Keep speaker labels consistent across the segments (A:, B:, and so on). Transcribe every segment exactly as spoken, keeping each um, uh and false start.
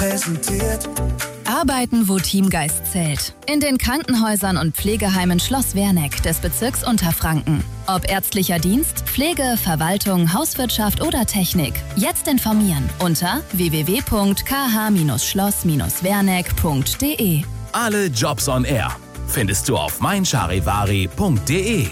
A: präsentiert.
B: Arbeiten, wo Teamgeist zählt. In den Krankenhäusern und Pflegeheimen Schloss Werneck des Bezirks Unterfranken. Ob ärztlicher Dienst, Pflege, Verwaltung, Hauswirtschaft oder Technik. Jetzt informieren unter w w w punkt k h schloss werneck punkt d e.
C: Alle Jobs on Air findest du auf mein charivari punkt d e.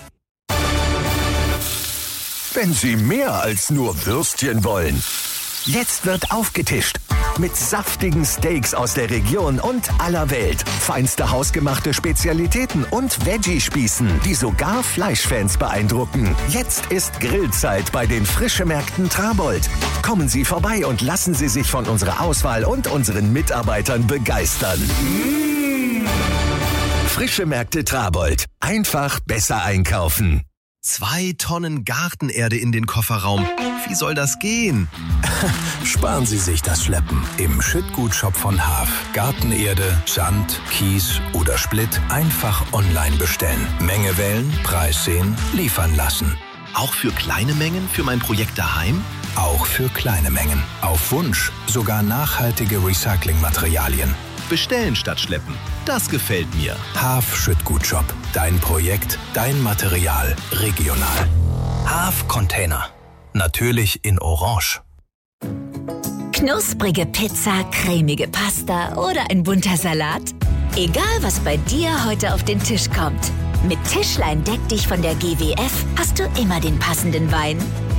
D: Wenn Sie mehr als nur Würstchen wollen. Jetzt wird aufgetischt. Mit saftigen Steaks aus der Region und aller Welt. Feinste hausgemachte Spezialitäten und Veggie-Spießen, die sogar Fleischfans beeindrucken. Jetzt ist Grillzeit bei den Frischemärkten Trabold. Kommen Sie vorbei und lassen Sie sich von unserer Auswahl und unseren Mitarbeitern begeistern. Mmh. Frischemärkte Trabold. Einfach besser einkaufen.
E: Zwei Tonnen Gartenerde in den Kofferraum. Wie soll das gehen?
F: Sparen Sie sich das Schleppen. Im Schüttgutshop von Haaf. Gartenerde, Sand, Kies oder Splitt einfach online bestellen. Menge wählen, Preis sehen, liefern lassen.
E: Auch für kleine Mengen für mein Projekt daheim?
F: Auch für kleine Mengen. Auf Wunsch sogar nachhaltige Recyclingmaterialien.
E: Bestellen statt schleppen. Das gefällt mir.
F: Haaf Schüttgutshop. Dein Projekt, dein Material. Regional. Haaf Container. Natürlich in Orange.
G: Knusprige Pizza, cremige Pasta oder ein bunter Salat? Egal, was bei dir heute auf den Tisch kommt. Mit Tischlein deck dich von der G W F hast du immer den passenden Wein.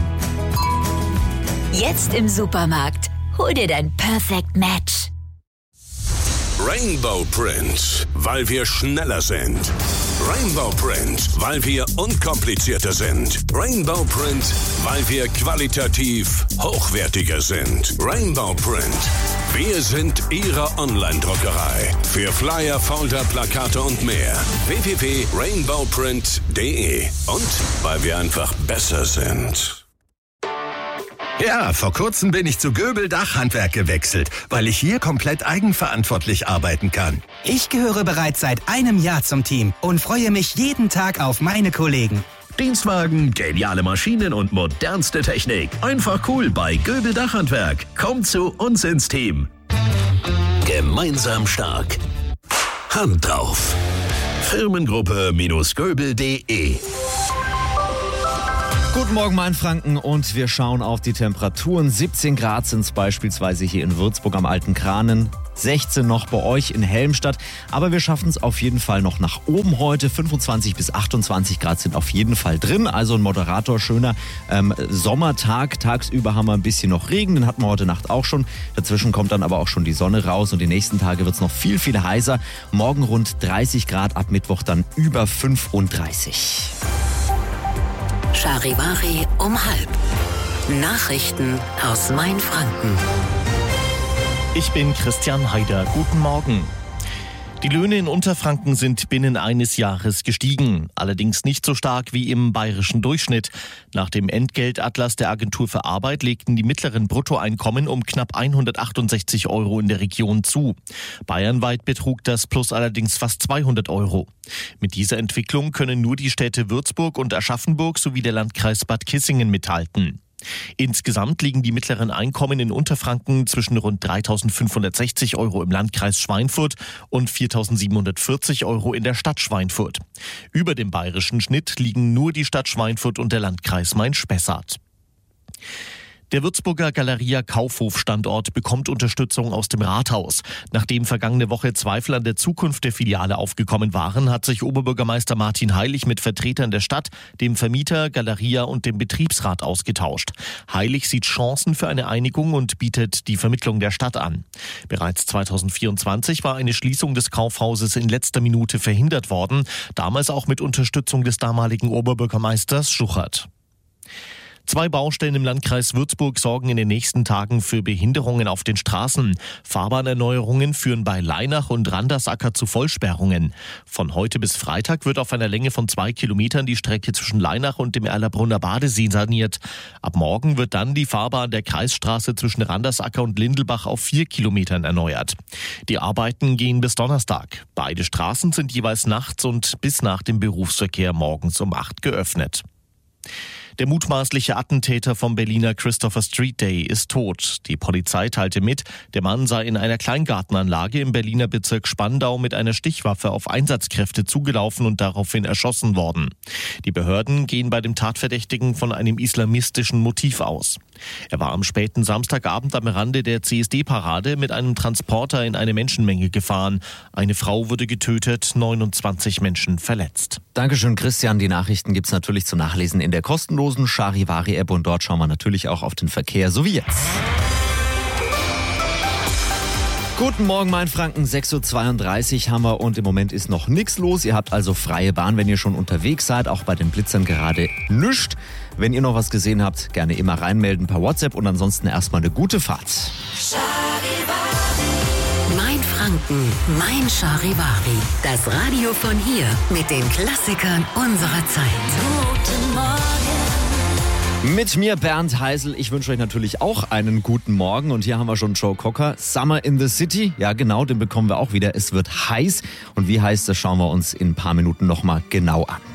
G: Jetzt im Supermarkt. Hol dir dein Perfect Match.
H: Rainbow Print, weil wir schneller sind. Rainbow Print, weil wir unkomplizierter sind. Rainbow Print, weil wir qualitativ hochwertiger sind. Rainbow Print, wir sind Ihre Online-Druckerei. Für Flyer, Folder, Plakate und mehr. w w w punkt rainbow print punkt d e. Und weil wir einfach besser sind.
D: Ja, vor kurzem bin ich zu Göbel Dachhandwerk gewechselt, weil ich hier komplett eigenverantwortlich arbeiten kann.
I: Ich gehöre bereits seit einem Jahr zum Team und freue mich jeden Tag auf meine Kollegen.
J: Dienstwagen, geniale Maschinen und modernste Technik. Einfach cool bei Göbel Dachhandwerk. Kommt zu uns ins Team.
C: Gemeinsam stark. Hand drauf. Firmengruppe-göbel punkt d e.
K: Guten Morgen, Mainfranken, und wir schauen auf die Temperaturen. siebzehn Grad sind es beispielsweise hier in Würzburg am Alten Kranen. sechzehn noch bei euch in Helmstadt. Aber wir schaffen es auf jeden Fall noch nach oben heute. fünfundzwanzig bis achtundzwanzig Grad sind auf jeden Fall drin. Also ein moderator, schöner ähm, Sommertag. Tagsüber haben wir ein bisschen noch Regen. Den hatten wir heute Nacht auch schon. Dazwischen kommt dann aber auch schon die Sonne raus. Und die nächsten Tage wird es noch viel, viel heißer. Morgen rund dreißig Grad, ab Mittwoch dann über fünfunddreißig.
G: Charivari um halb. Nachrichten aus Mainfranken.
L: Ich bin Christian Haider. Guten Morgen. Die Löhne in Unterfranken sind binnen eines Jahres gestiegen. Allerdings nicht so stark wie im bayerischen Durchschnitt. Nach dem Entgeltatlas der Agentur für Arbeit legten die mittleren Bruttoeinkommen um knapp hundertachtundsechzig Euro in der Region zu. Bayernweit betrug das Plus allerdings fast zweihundert Euro. Mit dieser Entwicklung können nur die Städte Würzburg und Aschaffenburg sowie der Landkreis Bad Kissingen mithalten. Insgesamt liegen die mittleren Einkommen in Unterfranken zwischen rund dreitausendfünfhundertsechzig Euro im Landkreis Schweinfurt und viertausendsiebenhundertvierzig Euro in der Stadt Schweinfurt. Über dem bayerischen Schnitt liegen nur die Stadt Schweinfurt und der Landkreis Main-Spessart. Der Würzburger Galeria Kaufhof-Standort bekommt Unterstützung aus dem Rathaus. Nachdem vergangene Woche Zweifel an der Zukunft der Filiale aufgekommen waren, hat sich Oberbürgermeister Martin Heilig mit Vertretern der Stadt, dem Vermieter, Galeria und dem Betriebsrat ausgetauscht. Heilig sieht Chancen für eine Einigung und bietet die Vermittlung der Stadt an. Bereits zweitausendvierundzwanzig war eine Schließung des Kaufhauses in letzter Minute verhindert worden, damals auch mit Unterstützung des damaligen Oberbürgermeisters Schuchert. Zwei Baustellen im Landkreis Würzburg sorgen in den nächsten Tagen für Behinderungen auf den Straßen. Fahrbahnerneuerungen führen bei Leinach und Randersacker zu Vollsperrungen. Von heute bis Freitag wird auf einer Länge von zwei Kilometern die Strecke zwischen Leinach und dem Erlabrunner Badesee saniert. Ab morgen wird dann die Fahrbahn der Kreisstraße zwischen Randersacker und Lindelbach auf vier Kilometern erneuert. Die Arbeiten gehen bis Donnerstag. Beide Straßen sind jeweils nachts und bis nach dem Berufsverkehr morgens um acht geöffnet. Der mutmaßliche Attentäter vom Berliner Christopher Street Day ist tot. Die Polizei teilte mit, der Mann sei in einer Kleingartenanlage im Berliner Bezirk Spandau mit einer Stichwaffe auf Einsatzkräfte zugelaufen und daraufhin erschossen worden. Die Behörden gehen bei dem Tatverdächtigen von einem islamistischen Motiv aus. Er war am späten Samstagabend am Rande der C S D-Parade mit einem Transporter in eine Menschenmenge gefahren. Eine Frau wurde getötet, neunundzwanzig Menschen verletzt.
K: Dankeschön, Christian. Die Nachrichten gibt's natürlich zu nachlesen in der kostenlosen Charivari-App und dort schauen wir natürlich auch auf den Verkehr, so wie jetzt. Guten Morgen, Mainfranken, sechs Uhr zweiunddreißig haben wir und im Moment ist noch nichts los. Ihr habt also freie Bahn, wenn ihr schon unterwegs seid, auch bei den Blitzern gerade nischt. Wenn ihr noch was gesehen habt, gerne immer reinmelden per WhatsApp und ansonsten erstmal eine gute Fahrt.
A: Mainfranken, mein Charivari. Das Radio von hier mit den Klassikern unserer Zeit. Guten Morgen.
K: Mit mir Bernd Heisel. Ich wünsche euch natürlich auch einen guten Morgen. Und hier haben wir schon Joe Cocker. Summer in the City. Ja genau, den bekommen wir auch wieder. Es wird heiß. Und wie heiß, das schauen wir uns in ein paar Minuten nochmal genau an.